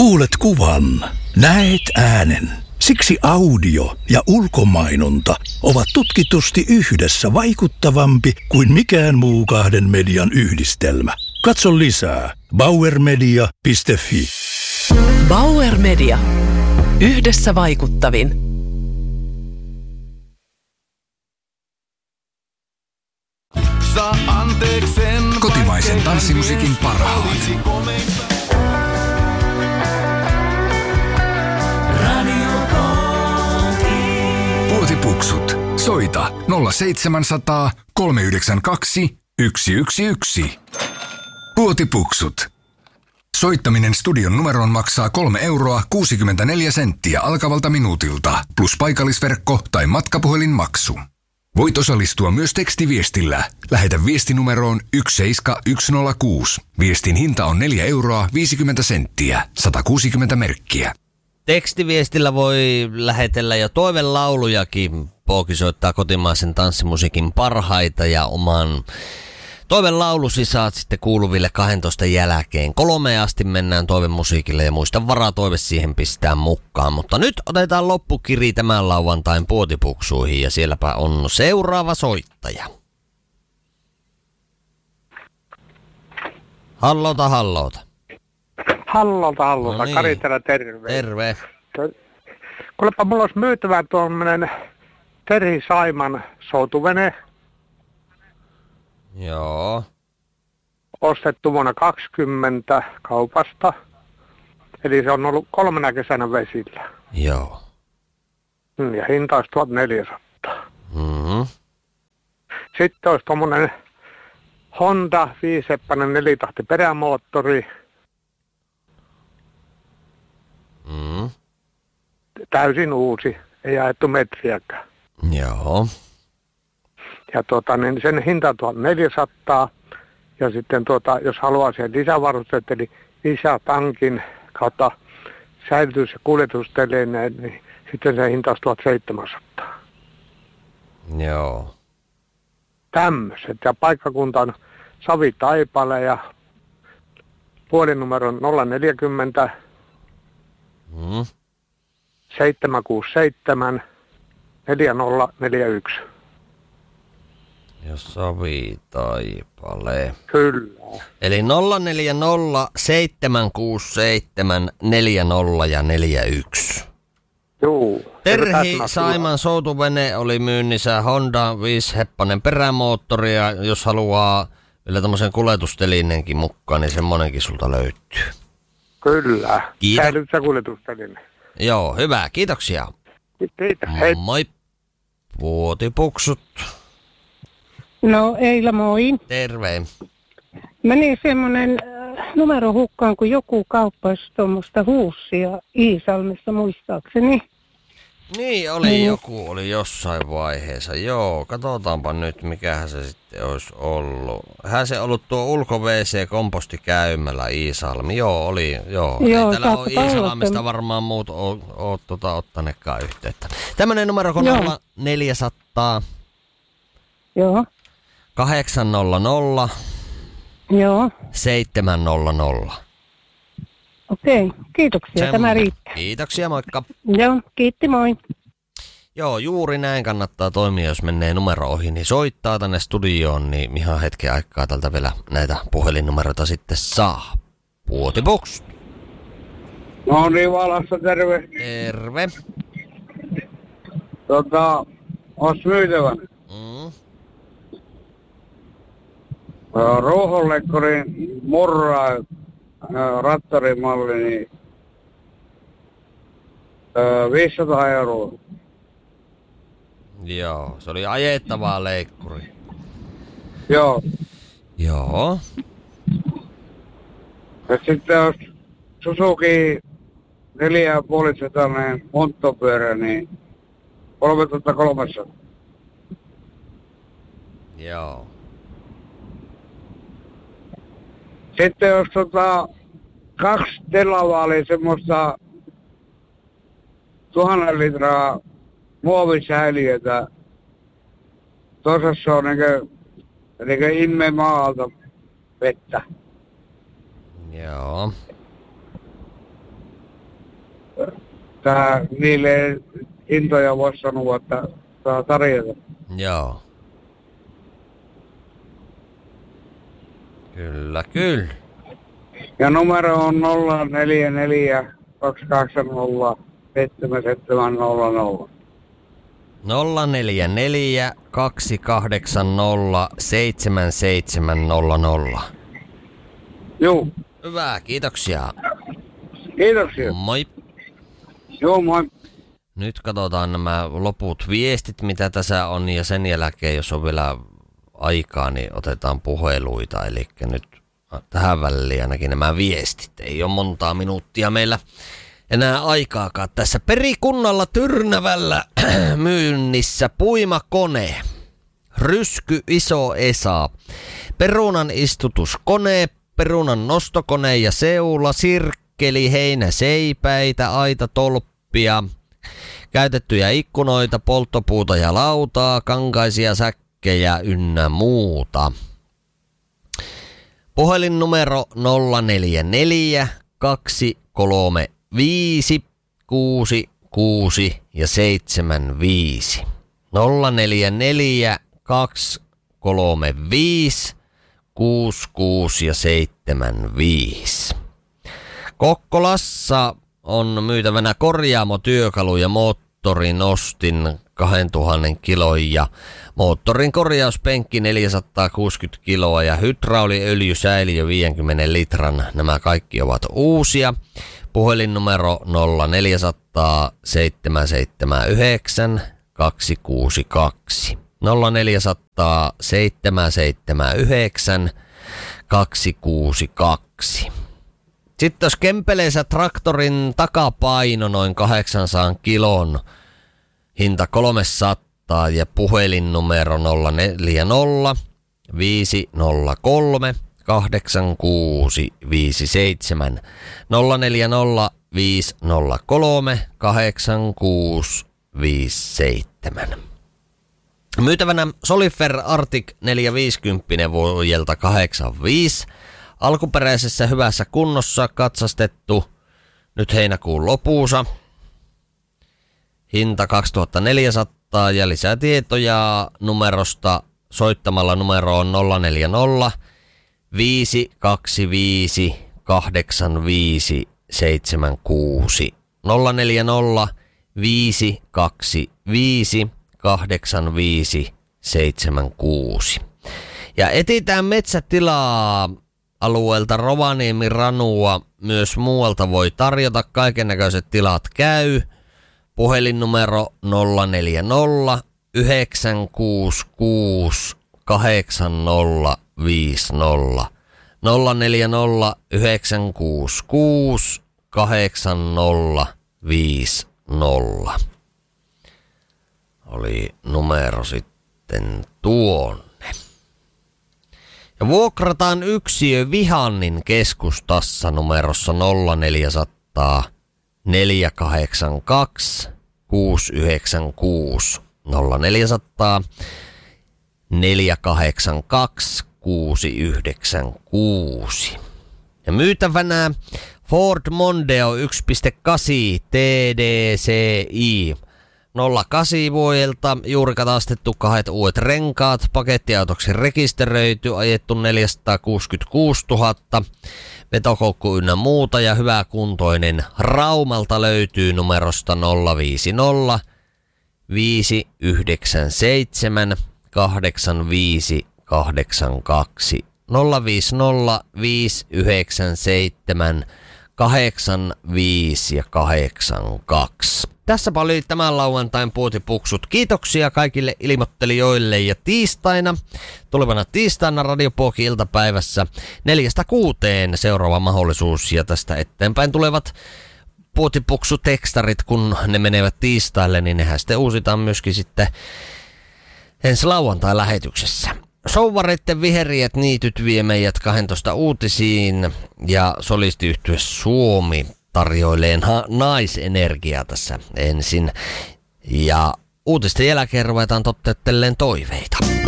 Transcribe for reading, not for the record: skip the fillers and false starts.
Kuulet kuvan, näet äänen. Siksi audio ja ulkomainonta ovat tutkitusti yhdessä vaikuttavampi kuin mikään muu kahden median yhdistelmä. Katso lisää bauermedia.fi. Bauer Media. Yhdessä vaikuttavin. Kotimaisen tanssimusiikin parhaat. Puotipuksut. Soita 0700 392 111. Puotipuksut. Soittaminen studion numeroon maksaa 3 euroa 64 senttiä alkavalta minuutilta, plus paikallisverkko tai matkapuhelinmaksu. Voit osallistua myös tekstiviestillä. Lähetä viestinumeroon 17106. Viestin hinta on 4 euroa 50 senttiä, 160 merkkiä. Tekstiviestillä voi lähetellä jo toivelaulujakin. Pooki soittaa kotimaisen tanssimusiikin parhaita ja oman toivelaulusi saat sitten kuuluville 12 jälkeen. 3 asti mennään toivemusiikille ja muista varatoive siihen pistää mukaan. Mutta nyt otetaan loppukiri tämän lauantain puotipuksuihin ja sielläpä on seuraava soittaja. Hallota. Hallolta. No niin. Kari täällä, terve. Terve. Kuulepa, mulla olisi myytävä tuommoinen Terhi Saiman soutuvene. Joo. Ostettu vuonna 20 kaupasta. Eli se on ollut 3 kesänä vesillä. Joo. Ja hinta olisi 1400. Mm-hmm. Sitten olisi tuommoinen Honda 5-seppäinen 4-tahti perämoottori. Mm. Täysin uusi, ei jaettu metriäkään. Joo. Ja niin sen hinta on 1400. Ja sitten jos haluaa siihen lisävarusteet, eli lisätankin kautta säilytys- ja kuljetustelineen, niin sitten se hinta on 1700. Joo. Tämmöiset. Ja paikkakunta on Savi-Taipale ja puhelinnumero on 040 767 4041. Ja Savi-Taipale. Kyllä. Eli 040 767 40 ja 41. Juu. Terhi Saiman soutuvene oli myynnissä Honda 5-heppanen perämoottori ja jos haluaa vielä tommosen kuljetustelinenkin mukaan, niin semmonenkin sulta löytyy. Kyllä. Kiitos. Säilyt sä kuljetusteline. Joo, hyvä. Kiitoksia. Kiitos. Hei. Moi. Puotipuksut. No Eila, moi. Terve. Meni semmoinen numero hukkaan, kun joku kauppasi tuommoista huussia Iisalmessa muistaakseni. Niin, oli joku, oli jossain vaiheessa. Joo, katsotaanpa nyt, mikähän se sitten olisi ollut. Hän se ollut tuo ulko-WC-kompostikäymällä Iisalmi. Joo, oli, joo. Ei täällä ole Iisalmista varmaan muut ottanekaan yhteyttä. Tämmönen numero kun 0400 Joo. 800 Joo. 700. Okei, kiitoksia. Tämä riittää. Kiitoksia, moikka. Joo, kiitti, moi. Joo, juuri näin kannattaa toimia, jos menee numero ohi, niin soittaa tänne studioon, niin ihan hetken aikaa tältä vielä näitä puhelinnumeroita sitten saa. Puotipuks. No niin, Valassa, terve. Terve. Ois myytävän. Ruohonleikkurin murraa rattarimalli, niin 500 euroa. Joo, se oli ajettavaa leikkuri. Joo. Joo. Ja sitten jos Suzuki 4,5-setainen monttopyörä, niin 3300. Joo. Sitten jos 2 telavaa oli semmoista 1000 litraa muovisäiliötä. Tosassa on niinkö imme maalta vettä. Joo. niille hintoja voisi sanoa, että saa tarjota. Joo. Kyllä. Ja numero on 044 280 7700. 044 280 7700. Joo. Hyvä, kiitoksia. Kiitoksia. Moi. Joo, moi. Nyt katsotaan nämä loput viestit, mitä tässä on, ja sen jälkeen, jos on vielä aikaa, niin otetaan puheluita. Eli nyt tähän väliin ainakin nämä viestit. Ei ole montaa minuuttia meillä enää aikaakaan. Tässä Perikunnalla Tyrnävällä myynnissä puimakone, rysky iso Esa, perunan istutuskone, perunan nostokone ja seula, sirkkeli, heinäseipäitä, aitatolppia, käytettyjä ikkunoita, polttopuuta ja lautaa, kankaisia säkkejä ynnä muuta. Puhelinnumero 044 235 66 ja 75. 044 235 66 ja 75. Kokkolassa on myytävänä korjaamotyökalu ja moottorinostin 2000 kilon ja moottorin korjauspenkki 460 kiloa ja hydrauliöljysäiliö 50 litran. Nämä kaikki ovat uusia. Puhelinnumero 0400 779 262. 0400 779 262. Sitten jos kempeleensä traktorin takapaino noin 800 kilon, hinta 300 ja puhelinnumero 040 503 8657. 040 503 8657. Myytävänä Solifer Arctic 450 vuodelta 85. Alkuperäisessä hyvässä kunnossa, katsastettu nyt heinäkuun lopussa. Hinta 2400 ja lisää tietoja numerosta soittamalla numeroon 040 525 8576. 040 525 8576. Ja etsitään metsätilaa alueelta Rovaniemi Ranua. Myös muualta voi tarjota, kaikennäköiset tilat käy. Puhelinnumero 040 966 8050. 040 966 8050. Oli numero sitten tuonne. Ja vuokrataan yksiö Vihannin keskustassa numerossa 0400 482 696. 0400 482 696. Ja myytävänä Ford Mondeo 1.8 TDCi 08 vuodelta, juuri katastettu, 2 uudet renkaat, pakettiautoksi rekisteröity, ajettu 466 000, vetokoukku ynnä muuta ja hyväkuntoinen. Raumalta löytyy numerosta 050 597 8582. 050 597 85 ja 82. Tässäpä oli tämän lauantain Puotipuksut. Kiitoksia kaikille ilmoittelijoille ja tiistaina, tulevana tiistaina Radiopoki iltapäivässä 4-6 seuraava mahdollisuus ja tästä eteenpäin tulevat Puotipuksu-tekstarit, kun ne menevät tiistaille, niin nehän sitten uusitaan myöskin sitten ensi lauantain lähetyksessä. Souvareitten viheriät niityt vie meidät 12 uutisiin ja solistiyhtye Suomi tarjoilee naisenergiaa tässä ensin. Ja uutisten jälkeen ruvetaan totteutteleen toiveita.